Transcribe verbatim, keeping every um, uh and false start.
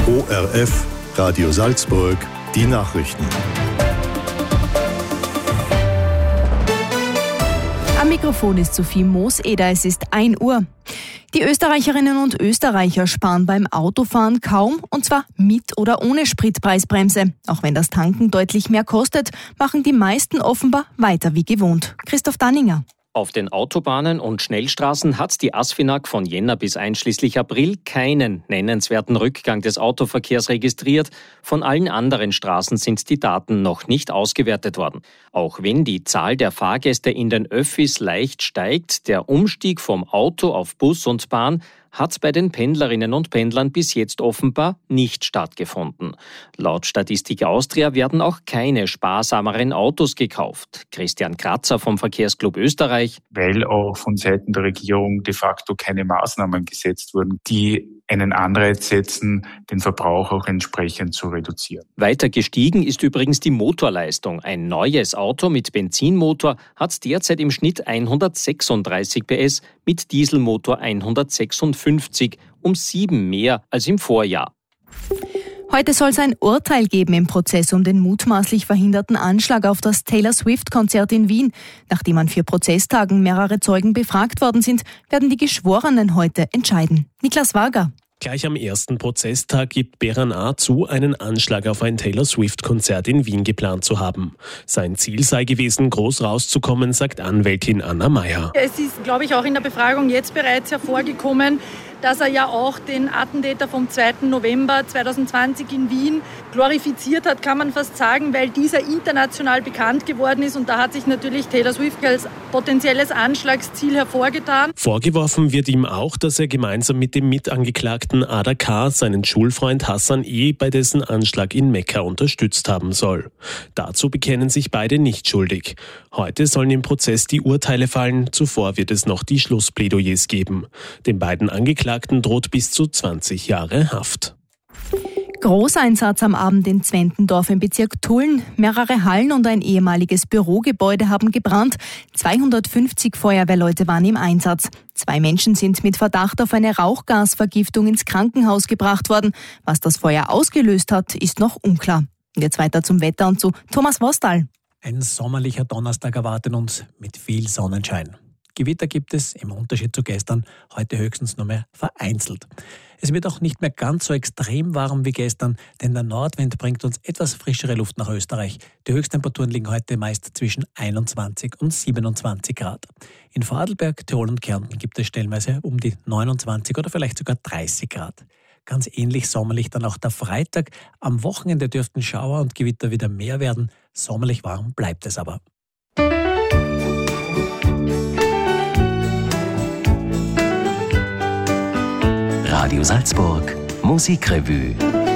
O R F, Radio Salzburg, die Nachrichten. Am Mikrofon ist Sophie Mooseder, es ist ein Uhr. Die Österreicherinnen und Österreicher sparen beim Autofahren kaum, und zwar mit oder ohne Spritpreisbremse. Auch wenn das Tanken deutlich mehr kostet, machen die meisten offenbar weiter wie gewohnt. Christoph Danninger. Auf den Autobahnen und Schnellstraßen hat die ASFINAG von Jänner bis einschließlich April keinen nennenswerten Rückgang des Autoverkehrs registriert. Von allen anderen Straßen sind die Daten noch nicht ausgewertet worden. Auch wenn die Zahl der Fahrgäste in den Öffis leicht steigt, der Umstieg vom Auto auf Bus und Bahn hat bei den Pendlerinnen und Pendlern bis jetzt offenbar nicht stattgefunden. Laut Statistik Austria werden auch keine sparsameren Autos gekauft. Christian Kratzer vom Verkehrsclub Österreich. Weil auch von Seiten der Regierung de facto keine Maßnahmen gesetzt wurden, die einen Anreiz setzen, den Verbrauch auch entsprechend zu reduzieren. Weiter gestiegen ist übrigens die Motorleistung. Ein neues Auto mit Benzinmotor hat derzeit im Schnitt hundertsechsunddreißig P S, mit Dieselmotor hundertsechsundfünfzig, um sieben mehr als im Vorjahr. Heute soll es ein Urteil geben im Prozess um den mutmaßlich verhinderten Anschlag auf das Taylor Swift-Konzert in Wien. Nachdem an vier Prozesstagen mehrere Zeugen befragt worden sind, werden die Geschworenen heute entscheiden. Niklas Wager. Gleich am ersten Prozesstag gibt Beran A. zu, einen Anschlag auf ein Taylor Swift-Konzert in Wien geplant zu haben. Sein Ziel sei gewesen, groß rauszukommen, sagt Anwältin Anna Meyer. Es ist, glaube ich, auch in der Befragung jetzt bereits hervorgekommen, dass er ja auch den Attentäter vom zweiten November zweitausendzwanzig in Wien glorifiziert hat, kann man fast sagen, weil dieser international bekannt geworden ist. Und da hat sich natürlich Taylor Swift als potenzielles Anschlagsziel hervorgetan. Vorgeworfen wird ihm auch, dass er gemeinsam mit dem Mitangeklagten Ada K. seinen Schulfreund Hassan E. bei dessen Anschlag in Mekka unterstützt haben soll. Dazu bekennen sich beide nicht schuldig. Heute sollen im Prozess die Urteile fallen, zuvor wird es noch die Schlussplädoyers geben. Den beiden Angeklagten droht bis zu zwanzig Jahre Haft. Großeinsatz am Abend in Zwentendorf im Bezirk Tulln. Mehrere Hallen und ein ehemaliges Bürogebäude haben gebrannt. zweihundertfünfzig Feuerwehrleute waren im Einsatz. Zwei Menschen sind mit Verdacht auf eine Rauchgasvergiftung ins Krankenhaus gebracht worden. Was das Feuer ausgelöst hat, ist noch unklar. Und jetzt weiter zum Wetter und zu Thomas Wostal. Ein sommerlicher Donnerstag erwartet uns mit viel Sonnenschein. Gewitter gibt es, im Unterschied zu gestern, heute höchstens nur mehr vereinzelt. Es wird auch nicht mehr ganz so extrem warm wie gestern, denn der Nordwind bringt uns etwas frischere Luft nach Österreich. Die Höchsttemperaturen liegen heute meist zwischen einundzwanzig und siebenundzwanzig Grad. In Vorarlberg, Tirol und Kärnten gibt es stellenweise um die neunundzwanzig oder vielleicht sogar dreißig Grad. Ganz ähnlich sommerlich dann auch der Freitag. Am Wochenende dürften Schauer und Gewitter wieder mehr werden. Sommerlich warm bleibt es aber. Radio Salzburg Musikrevue.